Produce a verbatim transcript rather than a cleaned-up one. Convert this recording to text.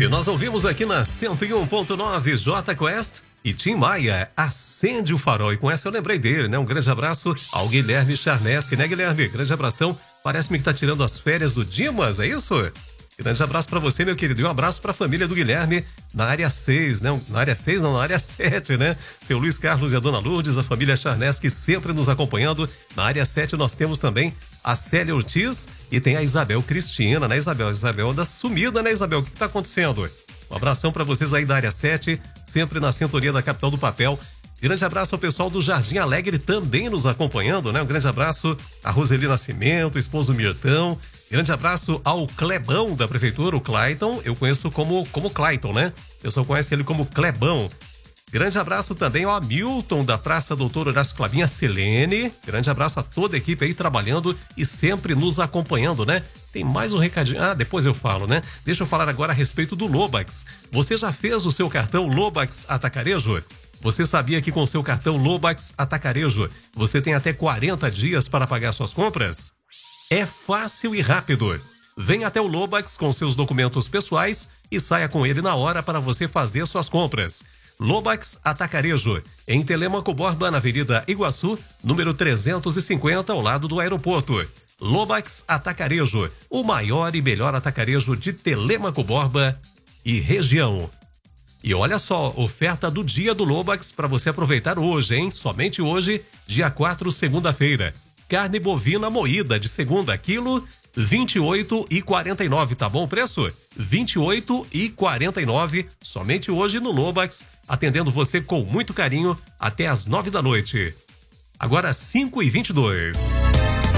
E nós ouvimos aqui na cento e um ponto nove J Quest e Tim Maia, Acende o Farol. E com essa eu lembrei dele, né? Um grande abraço ao Guilherme Charneski, né, Guilherme? Grande abração. Parece-me que tá tirando as férias do Dimas, é isso? Grande abraço pra você, meu querido. E um abraço pra família do Guilherme na área seis, né? Na área seis, não, na área sete, né? Seu Luiz Carlos e a dona Lourdes, a família Charneski sempre nos acompanhando. Na área sete nós temos também a Célia Ortiz e tem a Isabel Cristina, né, Isabel? Isabel anda sumida, né, Isabel? O que tá acontecendo? Um abração pra vocês aí da área sete, sempre na sintonia da Capital do Papel. Grande abraço ao pessoal do Jardim Alegre também nos acompanhando, né? Um grande abraço a Roseli Nascimento, esposo Mirtão. Grande abraço ao Clebão da Prefeitura, o Clayton. Eu conheço como, como Clayton, né? O pessoal conhece ele como Clebão. Grande abraço também ao Hamilton da Praça Doutor Horácio Clavinha, Selene. Grande abraço a toda a equipe aí trabalhando e sempre nos acompanhando, né? Tem mais um recadinho. Ah, depois eu falo, né? Deixa eu falar agora a respeito do Lobax. Você já fez o seu cartão Lobax Atacarejo? Você sabia que com o seu cartão Lobax Atacarejo você tem até quarenta dias para pagar suas compras? É fácil e rápido. Venha até o Lobax com seus documentos pessoais e saia com ele na hora para você fazer suas compras. Lobax Atacarejo, em Telêmaco Borba, na Avenida Iguaçu, número trezentos e cinquenta, ao lado do aeroporto. Lobax Atacarejo, o maior e melhor atacarejo de Telêmaco Borba e região. E olha só, oferta do dia do Lobax para você aproveitar hoje, hein? Somente hoje, dia quatro, segunda-feira. Carne bovina moída de segunda, quilo, vinte e oito e quarenta e nove, tá bom o preço? vinte e oito e quarenta e nove, somente hoje no Lobax, atendendo você com muito carinho até às nove da noite. Agora cinco e vinte e dois.